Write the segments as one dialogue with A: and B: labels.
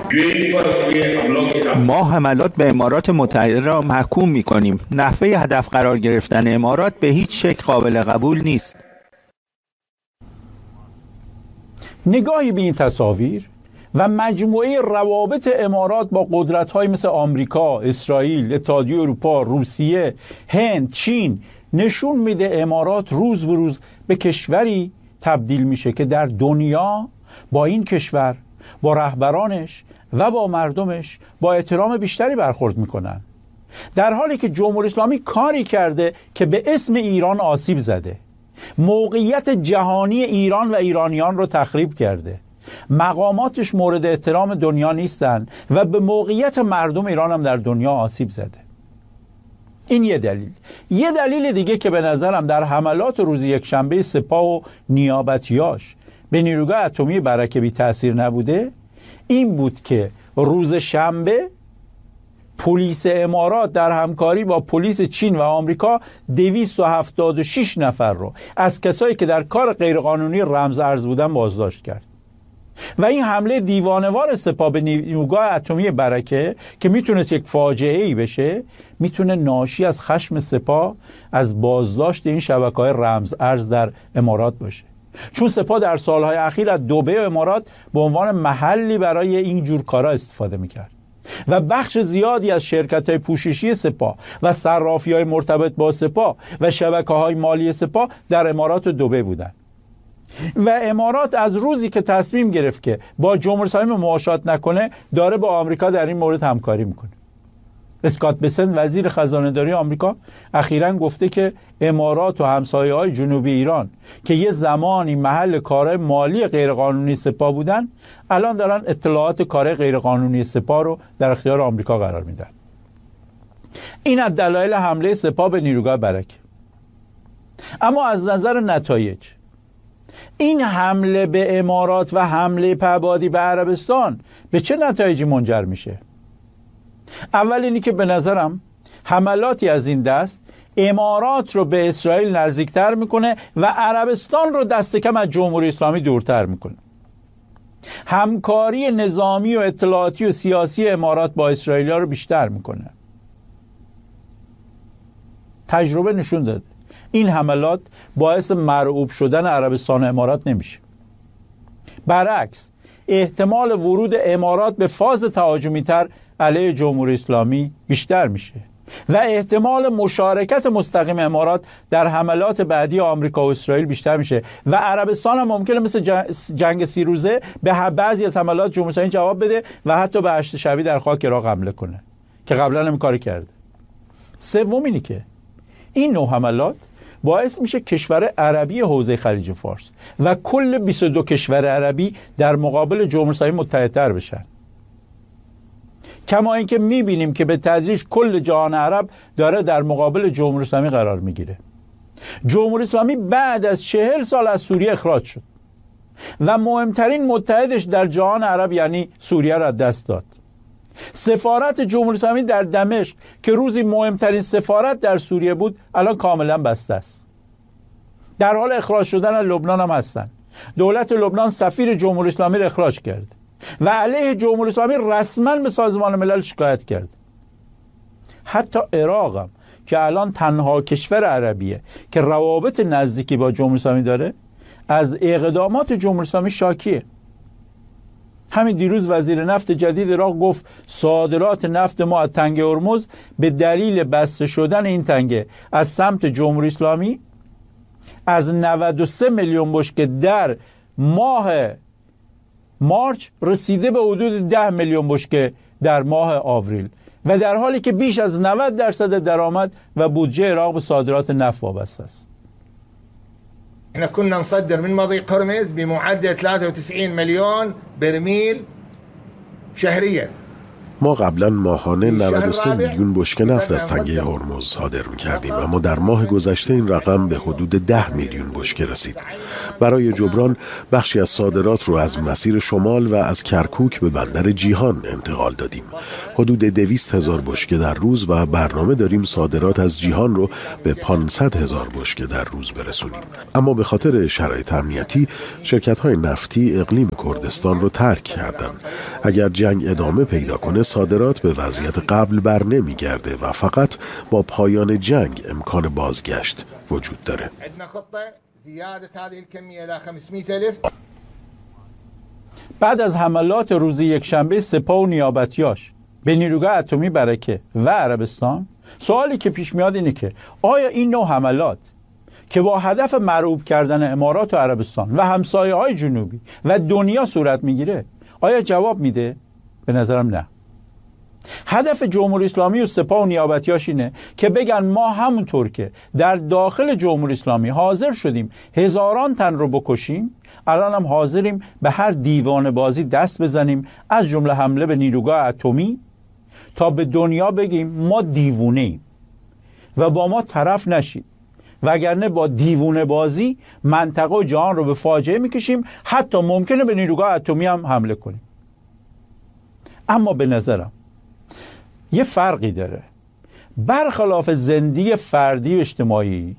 A: ما حملات به امارات متحده را محکوم می‌کنیم. نحوه هدف قرار گرفتن امارات به هیچ شکل قابل قبول نیست.
B: نگاهی به این تصاویر و مجموعه روابط امارات با قدرت‌های مثل آمریکا، اسرائیل، اتحادیه اروپا، روسیه، هند، چین نشون میده امارات روز به روز به کشوری تبدیل میشه که در دنیا با این کشور، با رهبرانش و با مردمش با احترام بیشتری برخورد میکنن، در حالی که جمهوری اسلامی کاری کرده که به اسم ایران آسیب زده، موقعیت جهانی ایران و ایرانیان رو تخریب کرده، مقاماتش مورد احترام دنیا نیستن و به موقعیت مردم ایران هم در دنیا آسیب زده. این یه دلیل. یه دلیل دیگه که به نظرم در حملات روز یکشنبه سپاه و نیابتیاش به نیروگاه اتمی برکه بی تأثیر نبوده این بود که روز شنبه پلیس امارات در همکاری با پلیس چین و آمریکا 276 نفر رو از کسایی که در کار غیرقانونی رمز ارز بودن بازداشت کرد و این حمله دیوانوار سپاه به نیروگاه اتمی برکه که میتونست یک فاجعه ای بشه، میتونه ناشی از خشم سپاه از بازداشت این شبکه‌های رمز ارز در امارات باشه، چون سپاه در سالهای اخیر از دبی و امارات به عنوان محلی برای این جور کارا استفاده میکرد و بخش زیادی از شرکت‌های پوششی سپاه و صرافی‌های مرتبط با سپاه و شبکه‌های مالی سپاه در امارات و دبی بودند. و امارات از روزی که تصمیم گرفت که با جمهوری اسلامی مماشات نکنه داره با آمریکا در این مورد همکاری میکنه. اسکات بسنت وزیر خزانه‌داری آمریکا اخیراً گفته که امارات و همسایه‌های جنوبی ایران که یه زمانی محل کارهای مالی غیرقانونی سپاه بودن الان دارن اطلاعات کارهای غیرقانونی سپاه رو در اختیار آمریکا قرار میدن. این از دلایل حمله سپاه به نیروگاه برکه. اما از نظر نتایج این حمله به امارات و حمله پهبادی به عربستان به چه نتایجی منجر میشه؟ اول اینی که به نظرم حملاتی از این دست امارات رو به اسرائیل نزدیکتر میکنه و عربستان رو دست کم از جمهوری اسلامی دورتر میکنه. همکاری نظامی و اطلاعاتی و سیاسی امارات با اسرائیل رو بیشتر میکنه. تجربه نشون داده این حملات باعث مرعوب شدن عربستان و امارات نمیشه. برعکس احتمال ورود امارات به فاز تهاجمی تر علیه جمهوری اسلامی بیشتر میشه و احتمال مشارکت مستقیم امارات در حملات بعدی آمریکا و اسرائیل بیشتر میشه و عربستان هم ممکنه مثل جنگ 30 روزه به بعضی از حملات جمهوری اسلامی جواب بده و حتی به هشت شبی در خاک عراق حمله کنه که قبلا هم کاری کرده. سوم اینی که این نوع حملات باعث میشه کشور عربی حوزه خلیج فارس و کل 22 کشور عربی در مقابل جمهوری اسلامی متحدتر بشن. کما اینکه میبینیم که به تدریج کل جهان عرب داره در مقابل جمهوری اسلامی قرار میگیره. جمهوری اسلامی بعد از 40 سال از سوریه اخراج شد و مهمترین متحدش در جهان عرب یعنی سوریه را دست داد. سفارت جمهوری اسلامی در دمشق که روزی مهمترین سفارت در سوریه بود الان کاملا بسته است. در حال اخراج شدن از لبنان هم هستن. دولت لبنان سفیر جمهوری اسلامی را اخراج کرد و علیه جمهوری اسلامی رسما به سازمان ملل شکایت کرد. حتی عراق هم که الان تنها کشور عربیه که روابط نزدیکی با جمهوری اسلامی داره از اقدامات جمهوری اسلامی شاکیه. همین دیروز وزیر نفت جدید عراق گفت صادرات نفت ما از تنگه هرمز به دلیل بسته شدن این تنگه از سمت جمهوری اسلامی از 93 میلیون بشکه در ماه مارچ رسیده به حدود 10 میلیون بشکه در ماه آوریل و در حالی که بیش از 90% درآمد و بودجه عراق به صادرات نفت وابسته است.
C: احنا كنا نصدر من مضيق هرمز بمعدل 93 مليون برميل شهريا
D: ما قبلا ماهانه 93 میلیون بشکه نفت از تنگه هرمز صادر می‌کردیم، اما در ماه گذشته این رقم به حدود 10 میلیون بشکه رسید. برای جبران بخشی از صادرات رو از مسیر شمال و از کرکوک به بندر جیهان انتقال دادیم. حدود 200,000 بشکه در روز و برنامه داریم صادرات از جیهان رو به 500,000 بشکه در روز برسونیم. اما به خاطر شرایط امنیتی شرکت‌های نفتی اقلیم کردستان رو ترک کردن. اگر جنگ ادامه پیدا کنه صادرات به وضعیت قبل بر نمیگرده و فقط با پایان جنگ امکان بازگشت وجود داره.
B: بعد از حملات روز یکشنبه سپاه و نیابتیاش به نیروگاه اتمی برکه و عربستان، سوالی که پیش میاد اینه که آیا این نوع حملات که با هدف مرعوب کردن امارات و عربستان و همسایه‌های جنوبی و دنیا صورت میگیره آیا جواب میده؟ به نظرم نه. هدف جمهوری اسلامی و سپاه و نیابتیاش اینه که بگن ما همونطور که در داخل جمهوری اسلامی حاضر شدیم هزاران تن رو بکشیم، الان هم حاضریم به هر دیوانه بازی دست بزنیم، از جمله حمله به نیروگاه اتمی، تا به دنیا بگیم ما دیوونه ایم و با ما طرف نشید، وگرنه با دیوونه بازی منطقه و جهان رو به فاجعه میکشیم، حتی ممکنه به نیروگاه اتمی هم حمله کنیم. اما به نظرم یه فرقی داره. برخلاف زندگی فردی و اجتماعی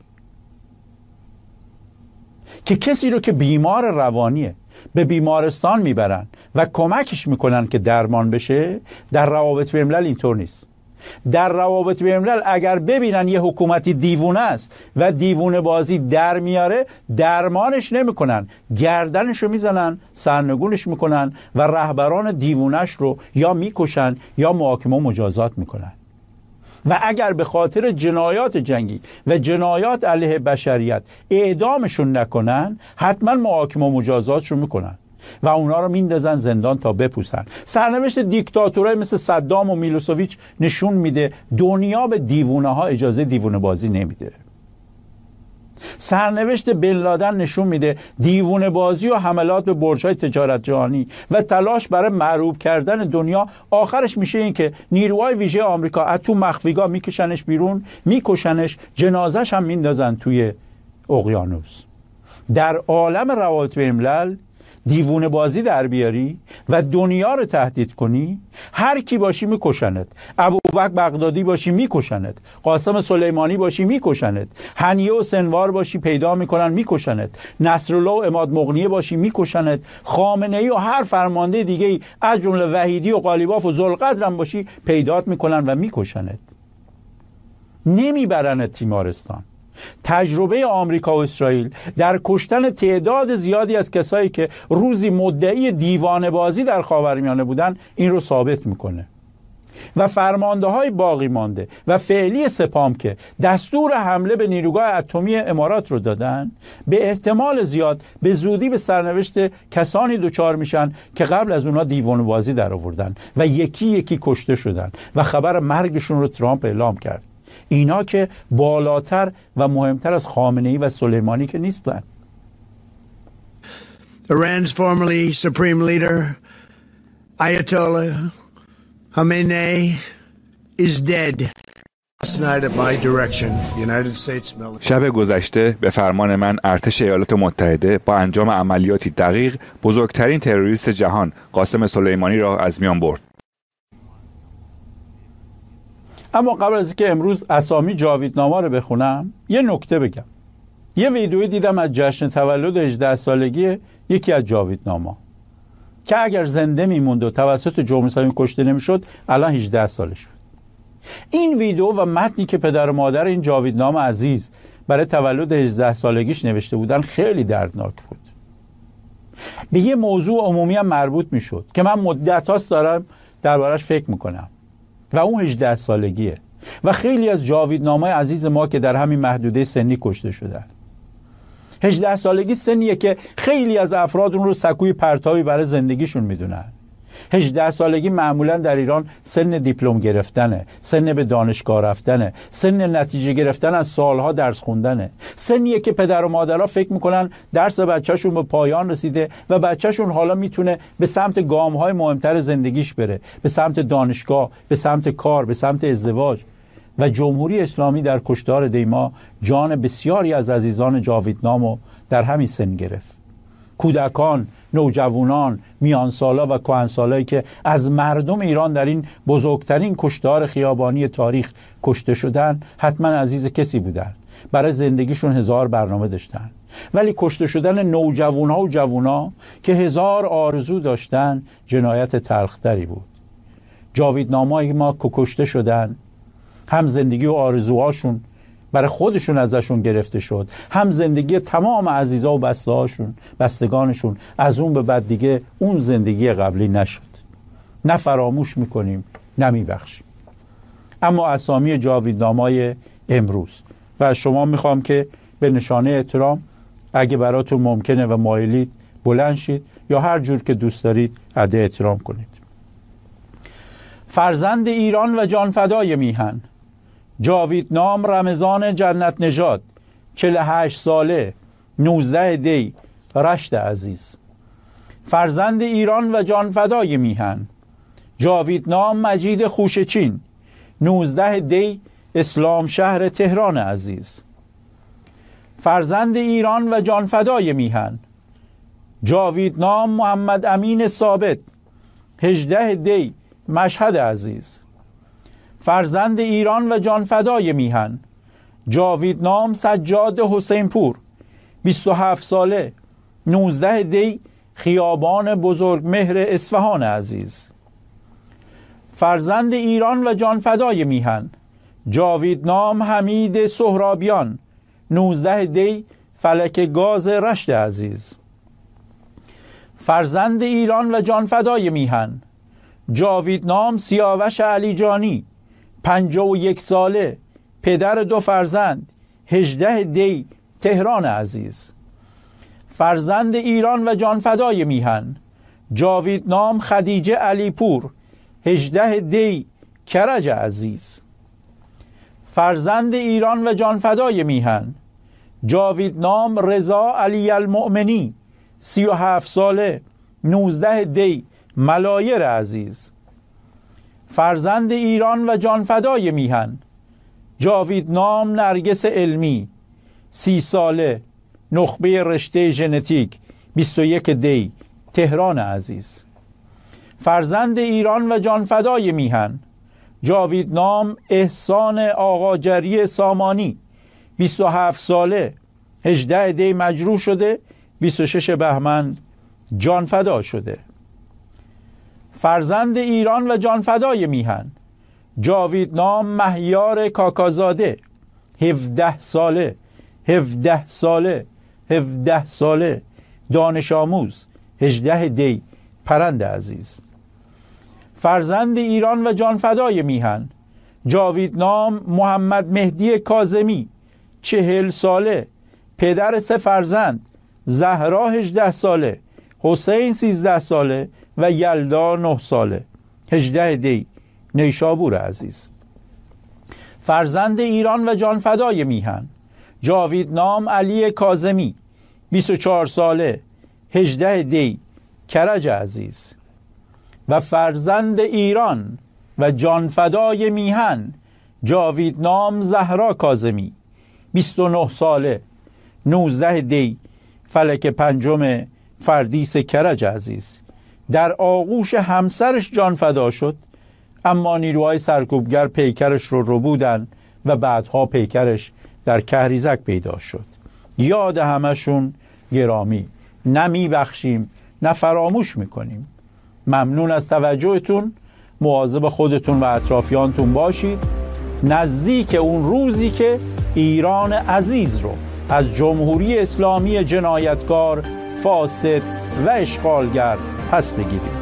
B: که کسی رو که بیمار روانیه به بیمارستان میبرن و کمکش میکنن که درمان بشه، در روابط بین‌الملل اینطور نیست. در روابط بین‌الملل اگر ببینن یه حکومتی دیوونه است و دیوونه بازی در میاره، درمانش نمیکنن، گردنش رو میزنن، سرنگونش میکنن و رهبران دیوونش رو یا میکشن یا محاکمه و مجازات میکنن. و اگر به خاطر جنایات جنگی و جنایات علیه بشریت اعدامشون نکنن، حتما محاکمه و مجازاتشون میکنن و اونا رو میندازن زندان تا بپوسن. سرنوشت دیکتاتورای مثل صدام و میلوسوویچ نشون میده دنیا به دیوونه ها اجازه دیوونه بازی نمیده. سرنوشت بن لادن نشون میده دیوونه بازی و حملات به برج‌های تجارت جهانی و تلاش برای معروب کردن دنیا آخرش میشه این که نیروهای ویژه آمریکا از تو مخفیگاه میکشنش بیرون، میکشنش، جنازش هم میندازن توی اقیانوس. در عالم روابط بین‌الملل دیوونه بازی در بیاری و دنیا رو تهدید کنی، هر کی باشی میکشنت. ابوبکر بغدادی باشی میکشنت، قاسم سلیمانی باشی میکشنت، هنیه و سنوار باشی پیدا میکنن میکشنت، نصرالله و عماد مغنیه باشی میکشنت، خامنه‌ای و هر فرمانده دیگه ای از جمله وحیدی و قالیباف و ذوالقدر باشی پیدات میکنن و میکشنت. نمیبرنت تیمارستان. تجربه آمریکا و اسرائیل در کشتن تعداد زیادی از کسایی که روزی مدعی دیوانه بازی در خاورمیانه بودن این رو ثابت میکنه. و فرمانده های باقی مانده و فعلی سپام که دستور حمله به نیروگاه اتمی امارات رو دادن، به احتمال زیاد به زودی به سرنوشت کسانی دچار میشن که قبل از اونا دیوانه بازی در آوردن و یکی یکی کشته شدن و خبر مرگشون رو ترامپ اعلام کرد. اینا که بالاتر و مهمتر از خامنه‌ای و سلیمانی که نیستن.
E: Iran's formerly supreme leader Ayatollah Khamenei is dead. Last night at my direction, the United States military.
F: شب گذشته به فرمان من ارتش ایالات متحده با انجام عملیاتی دقیق بزرگترین تروریست جهان قاسم سلیمانی را از میان برد.
B: اما قبل از اینکه امروز اسامی جاویدنامه رو بخونم یه نکته بگم. یه ویدیویی دیدم از جشن تولد 18 سالگی یکی از جاویدنامه‌ها که اگر زنده میموند و توسط جمهوری اسلامی کشته نمیشد الان 18 سالش بود. این ویدیو و متنی که پدر و مادر این جاویدنامه عزیز برای تولد 18 سالگیش نوشته بودن خیلی دردناک بود. به یه موضوع عمومی هم مربوط میشد که من مدت‌هاست دارم دربارش فکر میکنم و اون 18 سالگیه و خیلی از جاویدنامه‌های عزیز ما که در همین محدوده سنی کشته شدن. 18 سالگی سنیه که خیلی از افراد اون رو سکوی پرتابی برای زندگیشون میدونن. 18 سالگی معمولا در ایران سن دیپلم گرفتنه، سن به دانشگاه رفتنه، سن نتیجه گرفتن از سالها درس خوندنه، سنیه که پدر و مادرها فکر میکنن درس بچهشون به پایان رسیده و بچهشون حالا میتونه به سمت گامهای مهمتر زندگیش بره، به سمت دانشگاه، به سمت کار، به سمت ازدواج. و جمهوری اسلامی در کشتار دیما جان بسیاری از عزیزان جاویدنامو در همین سن گرفت. کودکان، نوجوانان، میانسالا و کهنسالایی که از مردم ایران در این بزرگترین کشتار خیابانی تاریخ کشته شدن حتما عزیز کسی بودن، برای زندگیشون هزار برنامه داشتن، ولی کشته شدن نوجوانها و جوونا که هزار آرزو داشتن جنایت تلختری بود. جاویدنامه‌ای ما که کشته شدن، هم زندگی و آرزوهاشون برای خودشون ازشون گرفته شد، هم زندگی تمام عزیزا و بستگانشون از اون به بعد دیگه اون زندگی قبلی نشد. نه فراموش میکنیم نه میبخشیم. اما اسامی جاویدنامه‌های امروز و از شما میخوام که به نشانه احترام اگه براتون ممکنه و مایلید بلند شید یا هر جور که دوست دارید ادا احترام کنید. فرزند ایران و جانفدای میهن جاویدنام رمضان جنت نژاد 48 ساله 19 دی رشت عزیز. فرزند ایران و جانفدای میهن جاویدنام مجید خوشچین 19 دی اسلام شهر تهران عزیز. فرزند ایران و جانفدای میهن جاویدنام محمد امین ثابت 18 دی مشهد عزیز. فرزند ایران و جانفدای میهن جاویدنام سجاد حسین پور 27 ساله 19 دی خیابان بزرگ مهر اصفهان عزیز. فرزند ایران و جانفدای میهن جاویدنام حمید سهرابیان 19 دی فلک گاز رشت عزیز. فرزند ایران و جانفدای میهن جاویدنام سیاوش علیجانی 51 ساله پدر 2 فرزند 18 دی تهران عزیز. فرزند ایران و جانفدای میهن جاویدنام خدیجه علیپور 18 دی کرج عزیز. فرزند ایران و جانفدای میهن جاویدنام رضا علی المؤمنی 37 ساله 19 دی ملایر عزیز. فرزند ایران و جانفدای میهن جاویدنام نرگس علمی 30 ساله نخبه رشته ژنتیک 21 دی تهران عزیز. فرزند ایران و جانفدای میهن جاویدنام احسان آقاجری سامانی 27 ساله 18 دی مجروح شده 26 بهمن جانفدا شده. فرزند ایران و جانفدای میهن جاویدنام مهیار کاکازاده 17 ساله دانش آموز 18 دی پرند عزیز. فرزند ایران و جانفدای میهن جاویدنام محمد مهدی کاظمی 40 ساله پدر 3 فرزند زهرا 18 ساله حسین 13 ساله و یلدا 9 ساله 18 دی نیشابور عزیز. فرزند ایران و جانفدای میهن جاویدنام علی کاظمی 24 ساله 18 دی کرج عزیز. و فرزند ایران و جانفدای میهن جاویدنام زهرا کاظمی 29 ساله 19 دی فلک 5 فردیس کرج عزیز. در آغوش همسرش جانفدا شد، اما نیروهای سرکوبگر پیکرش رو بودن و بعدها پیکرش در کهریزک پیدا شد. یاد همشون گرامی، نه میبخشیم نه فراموش میکنیم. ممنون از توجهتون. مواظب خودتون و اطرافیانتون باشید. نزدیک اون روزی که ایران عزیز رو از جمهوری اسلامی جنایتکار، فاسد و اشغالگر پس بگیریم.